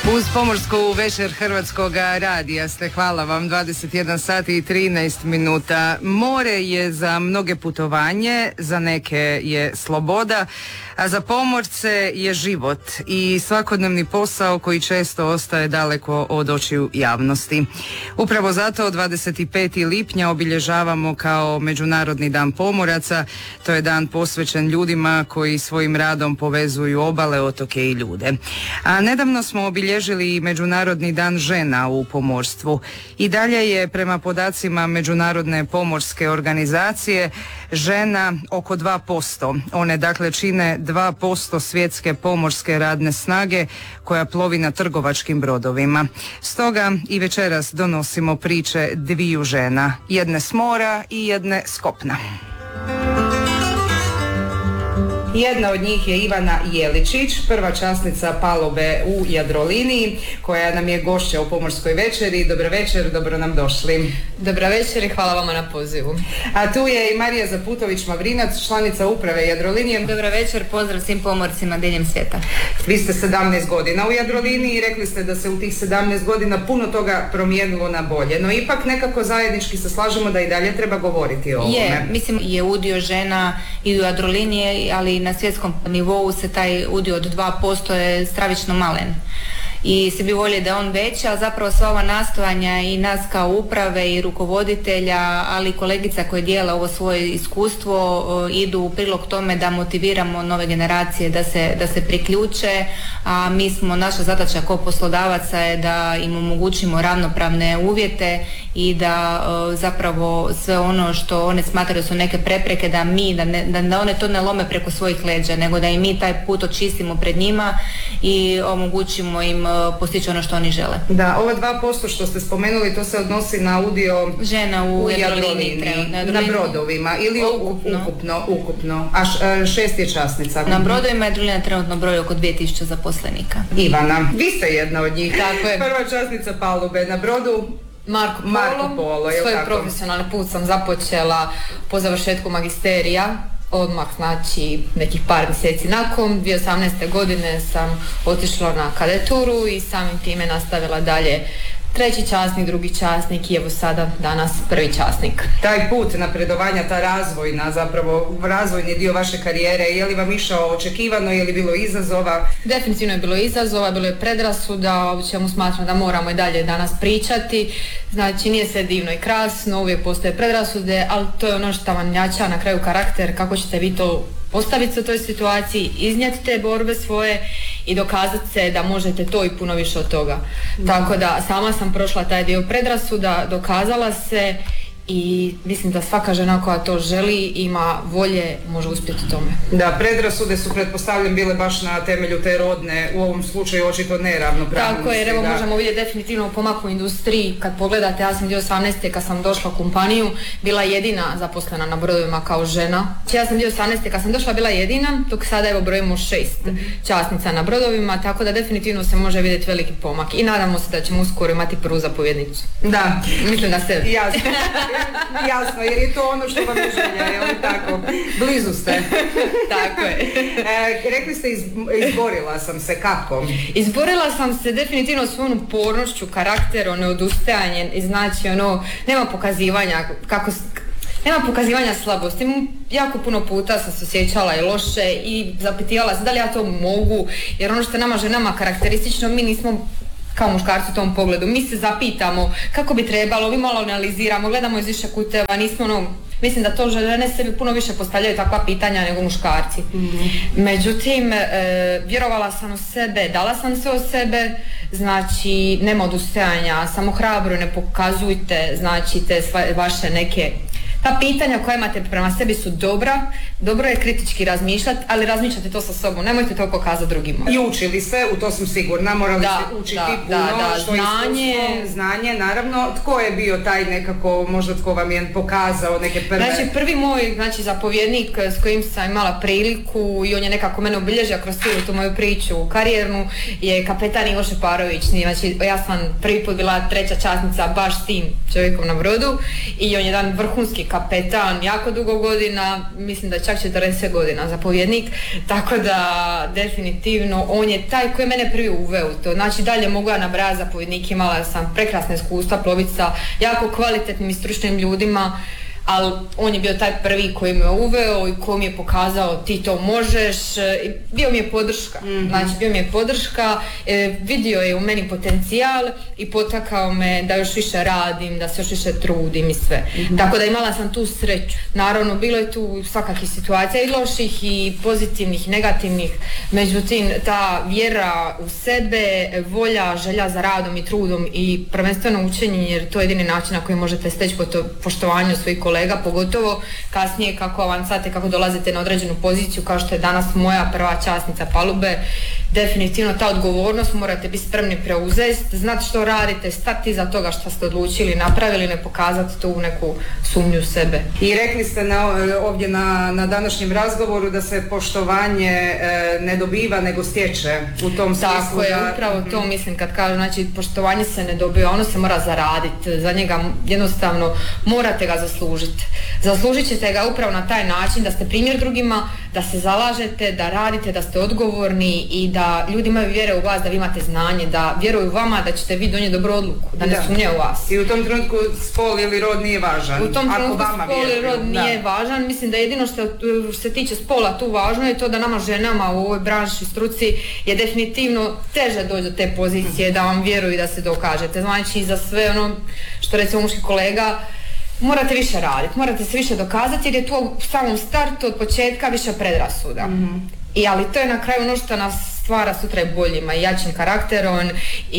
Uz Pomorsku večer Hrvatskog radija ste, hvala vam, 21 sat i 13 minuta. More je za mnoge putovanje, za neke je sloboda, a za pomorce je život i svakodnevni posao koji često ostaje daleko od očiju javnosti. Upravo zato 25. lipnja obilježavamo kao Međunarodni dan pomoraca. To je dan posvećen ljudima koji svojim radom povezuju obale, otoke i ljude. A nedavno smo obilježili Međunarodni dan žena u pomorstvu. I dalje je prema podacima Međunarodne pomorske organizacije žena oko 2%. One dakle čine 2% svjetske pomorske radne snage koja plovi na trgovačkim brodovima. Stoga i večeras donosimo priče dviju žena, jedne s mora i jedne s kopna. Jedna od njih je Ivana Jeličić, prva časnica palube u Jadroliniji, koja nam je gošća u Pomorskoj večeri. Dobar večer, dobro nam došli. Dobra večer i hvala vama na pozivu. A tu je i Marija Zaputović-Mavrinac, članica uprave Jadrolinije. Dobra večer, pozdrav svim pomorcima diljem svijeta. Vi ste 17 godina u Jadroliniji i rekli ste da se u tih 17 godina puno toga promijenilo na bolje. No ipak nekako zajednički se slažemo da i dalje treba govoriti o ovome. Mislim je udio žena i u Jadrolinije, ali na svjetskom nivou se taj udio od 2% je stravično malen. I svi bi voljeli da je on veći, ali zapravo sva ova nastojanja i nas kao uprave i rukovoditelja, ali i kolegica koje dijele ovo svoje iskustvo idu u prilog tome da motiviramo nove generacije da se priključe, a naša zadaća kao poslodavaca je da im omogućimo ravnopravne uvjete i da zapravo sve ono što one smatraju su neke prepreke, da one to ne lome preko svojih leđa, nego da i mi taj put očistimo pred njima i omogućimo im postići ono što oni žele. Da, ova 2% što ste spomenuli, to se odnosi na udio žena u Jadroliniji, na brodovima ili ukupno. A 6 je časnica. Na brodovima Jadrolinija trenutno broji oko 2000 zaposlenika. Ivana, vi ste jedna od njih. Tako je. Prva časnica palube na brodu Marko Polo. Svoj profesionalni put sam započela po završetku magisterija. Odmah, znači nekih par mjeseci nakon 2018. godine sam otišla na kadeturu i samim time nastavila dalje treći časnik, drugi časnik i evo sada danas prvi časnik. Taj put napredovanja, ta razvojni dio vaše karijere, je li vam išao očekivano, je li bilo izazova? Definitivno je bilo izazova, bilo je predrasuda, o čemu smatram da moramo i dalje danas pričati. Znači nije sve divno i krasno, uvijek postoje predrasude, ali to je ono što vam jača na kraju karakter, kako ćete vi to postaviti se u toj situaciji, iznijeti te borbe svoje i dokazati se da možete to i puno više od toga. Tako da sama sam prošla taj dio predrasuda, dokazala se i mislim da svaka žena koja to želi, ima volje, može uspjeti u tome. Da, predrasude su pretpostavljam bile baš na temelju te rodne, u ovom slučaju očito neravnopravnosti. Tako je, evo možemo vidjeti definitivno pomak u industriji. Kad pogledate, ja sam 2018. kad sam došla u kompaniju, bila jedina zaposlena na brodovima kao žena. Ja sam 2018. kad sam došla bila jedina, dok sada evo brojimo 6 časnica na brodovima, tako da definitivno se može vidjeti veliki pomak i nadamo se da ćemo uskoro imati prvu zapovjednicu. Da. Mislim da se... Jasno, jer je to ono što vam je želja, je li tako? Blizu ste. Tako je. Rekli ste izborila sam se, kako? Izborila sam se definitivno svojom upornošću, karakterom, neodustajanje, znači nema pokazivanja slabosti. Jako puno puta sam se osjećala i loše i zapitivala se da li ja to mogu, jer ono što je nama ženama karakteristično, mi nismo kao muškarci u tom pogledu. Mi se zapitamo kako bi trebalo, mi malo analiziramo, gledamo iz više kuteva, mislim da to žene sebi puno više postavljaju takva pitanja nego muškarci. Međutim, vjerovala sam u sebe, dala sam sve od sebe, znači nema odustajanja, samo hrabro, ne pokazujte, znači te vaše neke... Ta pitanja koja imate prema sebi su dobro je kritički razmišljati, ali razmišljate to sa sobom, nemojte to pokazati drugima. I učili ste, u to sam sigurna, morali ste učiti puno, što znanje, naravno. Tko je bio taj nekako, možda tko vam je pokazao neke prve... Znači, prvi moj zapovjednik s kojim sam imala priliku i on je nekako mene obilježio kroz cijelu tu moju priču karijernu je kapetan Ivo Šeparović. Znači, ja sam prvi put bila treća časnica baš s tim čovjekom na brodu i on je jedan vrhunski kapetan jako dugo godina, mislim da je čak 40 godina zapovjednik, tako da definitivno on je taj koji je mene prvi uveo u to. Znači dalje mogu ja nabrajati zapovjednike, imala sam prekrasne iskustva ploviti sa jako kvalitetnim i stručnim ljudima, ali on je bio taj prvi koji me uveo i koji mi je pokazao ti to možeš, bio mi je podrška, znači bio mi je podrška, vidio je u meni potencijal i potakao me da još više radim, da se još više trudim i sve. Tako da imala sam tu sreću. Naravno, bilo je tu svakakih situacija i loših i pozitivnih, negativnih, međutim ta vjera u sebe, volja, želja za radom i trudom i prvenstveno učenje, jer to je jedini način na koji možete steći poštovanje svojih kolega, pogotovo kasnije kako avancate, kako dolazite na određenu poziciju kao što je danas moja prva časnica palube. Definitivno ta odgovornost morate biti spremni preuzeti, znati što radite, stati iza toga što ste odlučili, napravili, ne pokazati tu neku sumnju u sebe. I rekli ste ovdje na današnjem razgovoru da se poštovanje ne dobiva nego stječe u tom smislu. Tako je, upravo to mislim kad kažem, znači poštovanje se ne dobiva, ono se mora zaraditi, za njega jednostavno morate ga zaslužiti. Zaslužit ćete ga upravo na taj način da ste primjer drugima, da se zalažete, da radite, da ste odgovorni i da ljudi imaju vjere u vas, da vi imate znanje, da vjeruju vama da ćete vi donijeti dobru odluku, da ne sumnjaju u vas. I u tom trenutku spol ili rod nije važan. U tom trenutku spol ili rod nije važan. Mislim da jedino što se tiče spola tu važno je to da nama ženama u ovoj branši, struci je definitivno teže doći do te pozicije, da vam vjeruju i da se dokažete. Znači za sve ono što recimo muški kolega, morate više raditi, morate se više dokazati jer je tu u samom startu od početka više predrasuda. Ali to je na kraju ono što nas stvara sutra i boljima i jačim karakterom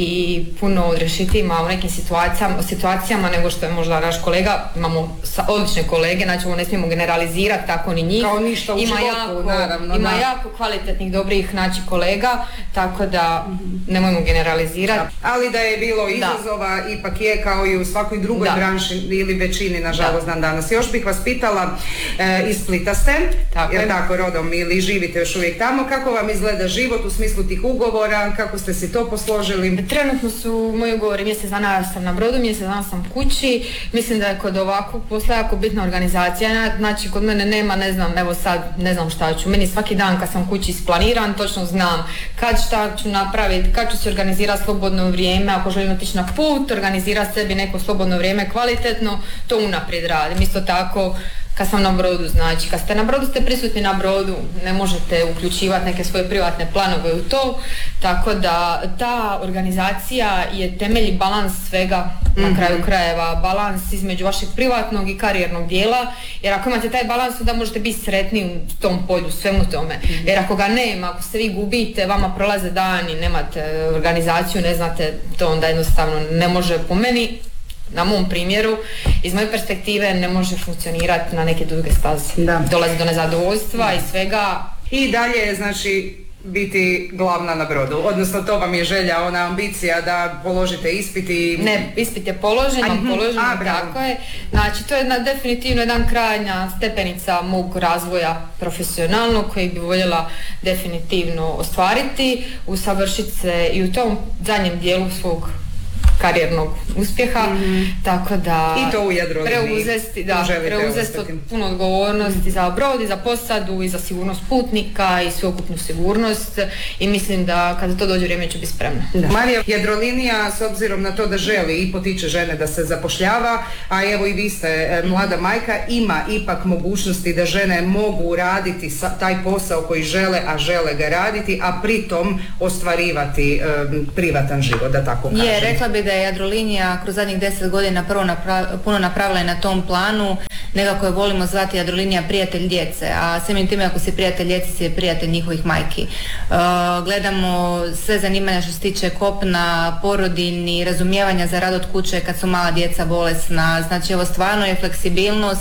i puno odrešitijima u nekim situacijama nego što je možda naš kolega. Imamo odlične kolege, znači ovo ne smijemo generalizirati tako ni njih. Kao ništa u životu, naravno. Ima jako kvalitetnih, dobrih kolega, tako da nemojmo generalizirati. Ali da je bilo izazova, ipak je kao i u svakoj drugoj branši ili većini, nažalost, dan danas. Još bih vas pitala, iz Splita ste, jer tako rodom ili živite još uvijek tamo, kako vam izgleda život u smislu tih ugovora, kako ste si to posložili? Trenutno su moji ugovori, mjesec dana sam na brodu, mjesec dana sam kući. Mislim da je kod ovakvog posla jako bitna organizacija, znači kod mene nema, ne znam, evo sad ne znam šta ću. Meni svaki dan kad sam kući isplaniran, točno znam kad šta ću napraviti, kad ću se organizirati slobodno vrijeme, ako želim otići na put, organizirati sebi neko slobodno vrijeme kvalitetno, to unaprijed radim. Isto tako kad sam na brodu, znači kad ste na brodu ste prisutni na brodu, ne možete uključivati neke svoje privatne planove u to, tako da ta organizacija je temelj i balans svega, na kraju krajeva, balans između vašeg privatnog i karijernog dijela, jer ako imate taj balans onda možete biti sretni u tom polju, svemu tome, jer ako ga nema, ako se vi gubite, vama prolaze dani, nemate organizaciju, ne znate, to onda jednostavno ne može, po meni, na mom primjeru, iz moje perspektive ne može funkcionirati na neke druge staze. Dolazi do nezadovoljstva i svega. I dalje je znači biti glavna na brodu, odnosno to vam je želja, ona ambicija da položite ispit i... Ne, ispit je položen, tako je. Znači to je definitivno jedan krajnja stepenica mog razvoja profesionalnog koji bi voljela definitivno ostvariti, usavršiti se i u tom zadnjem dijelu svog karijernog uspjeha, tako da i to u Jadroliniji preuzesti puno odgovornosti za brod i za posadu i za sigurnost putnika i sveukupnu sigurnost i mislim da kada to dođe vrijeme ću biti spremna. Marija, Jadrolinija s obzirom na to da želi i potiče žene da se zapošljava, a evo i vi ste mlada majka, ima ipak mogućnosti da žene mogu raditi taj posao koji žele, a žele ga raditi, a pritom ostvarivati privatan život, da tako kažem. Rekla bi da je Jadrolinija kroz zadnjih 10 godina puno napravila na tom planu. Nekako je volimo zvati Jadrolinija prijatelj djece, a samim time ako si prijatelj djece si je prijatelj njihovih majki. Gledamo sve zanimanja što se tiče kopna, porodiljni, razumijevanja za rad od kuće kad su mala djeca bolesna. Znači ovo stvarno je fleksibilnost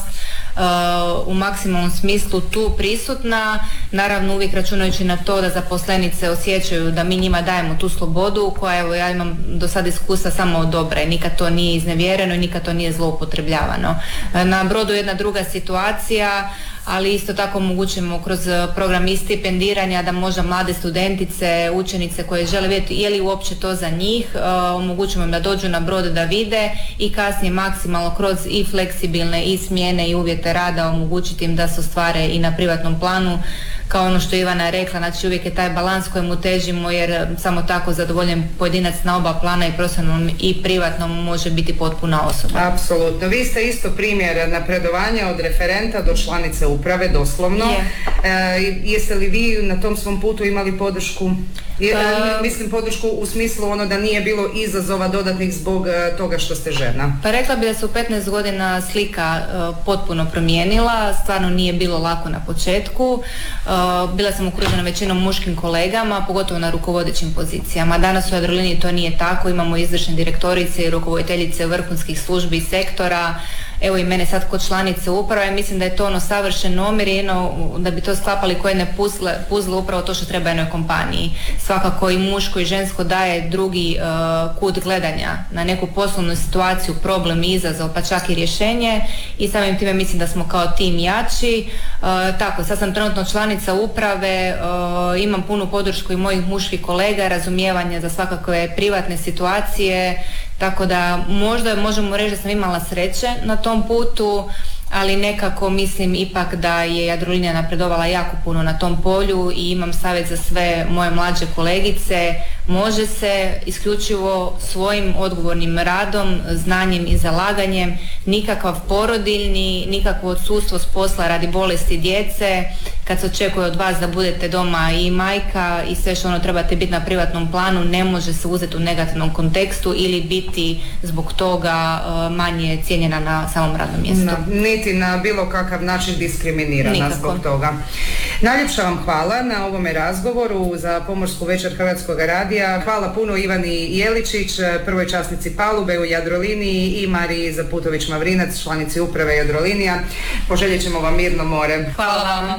u maksimum smislu tu prisutna, naravno uvijek računajući na to da zaposlenice osjećaju da mi njima dajemo tu slobodu koja, evo ja imam do sad iskustva samo dobra i nikad to nije iznevjereno i nikad to nije zloupotrebljavano. Na brodu jedna druga situacija, ali isto tako omogućujemo kroz program i stipendiranja da možda mlade studentice, učenice koje žele vidjeti je li uopće to za njih, omogućujemo im da dođu na brod da vide i kasnije maksimalno kroz i fleksibilne i smjene i uvjete rada omogućiti im da se ostvare i na privatnom planu. Kao ono što Ivana je rekla, znači uvijek je taj balans kojemu težimo jer samo tako zadovoljen pojedinac na oba plana i profesionalnom i privatnom može biti potpuna osoba. Apsolutno. Vi ste isto primjer napredovanja od referenta do članice uprave, doslovno. Jeste li vi na tom svom putu imali podršku? Mislim podršku u smislu ono da nije bilo izazova dodatnih zbog toga što ste žena. Pa rekla bih da se u 15 godina slika potpuno promijenila, stvarno nije bilo lako na početku. Bila sam okružena većinom muškim kolegama, pogotovo na rukovodećim pozicijama. Danas u Jadroliniji to nije tako, imamo izvršne direktorice i rukovoditeljice vrhunskih službi i sektora. Evo i mene sad kod članice uprave, mislim da je to ono savršen omjer i da bi to sklapali koje ne puzle upravo to što treba jednoj kompaniji. Svakako i muško i žensko daje drugi kut gledanja na neku poslovnu situaciju, problem, izazov, pa čak i rješenje i samim time mislim da smo kao tim jači. Tako, sad sam trenutno članica uprave, imam punu podršku i mojih muških kolega, razumijevanje za svakakve privatne situacije, tako da možda možemo reći da sam imala sreće na tom putu, ali nekako mislim ipak da je Jadrolinija napredovala jako puno na tom polju i imam savjet za sve moje mlađe kolegice, može se isključivo svojim odgovornim radom, znanjem i zalaganjem, nikakav porodiljni, nikakvo odsustvo s posla radi bolesti djece, kad se očekuje od vas da budete doma i majka i sve što trebate biti na privatnom planu, ne može se uzeti u negativnom kontekstu ili biti zbog toga manje cijenjena na samom radnom mjestu. Niti na bilo kakav način diskriminirana nikako. Zbog toga. Najljepša vam hvala na ovome razgovoru za Pomorsku večer Hrvatskog radija. Hvala puno Ivani Jeličić, prvoj časnici palube u Jadroliniji i Mariji Zaputović-Mavrinac, članici uprave Jadrolinija. Poželjet ćemo vam mirno more. Hvala vam.